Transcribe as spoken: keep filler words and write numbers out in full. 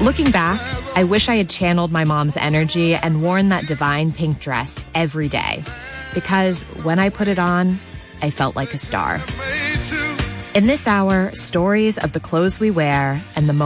Looking back, I wish I had channeled my mom's energy and worn that divine pink dress every day. Because when I put it on, I felt like a star. In this hour, stories of the clothes we wear and the